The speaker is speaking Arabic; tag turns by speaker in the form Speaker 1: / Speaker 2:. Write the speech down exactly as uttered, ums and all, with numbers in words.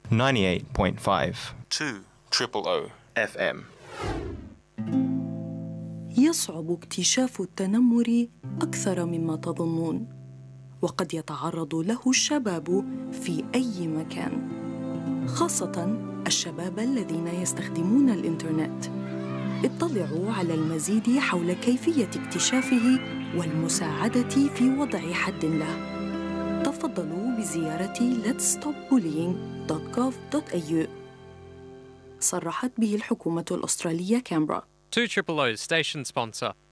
Speaker 1: ninety-eight point five two triple O إف إم.
Speaker 2: يصعب اكتشاف التنمر أكثر مما تظنون، وقد يتعرض له الشباب في أي مكان، خاصة الشباب الذين يستخدمون الإنترنت. اطلعوا على المزيد حول كيفية اكتشافه والمساعدة في وضع حد له. تفضلوا بزيارة let's stop bullying dot gov dot a u. صرحت به الحكومة الأسترالية كامبرا.
Speaker 3: two triple O's station sponsor.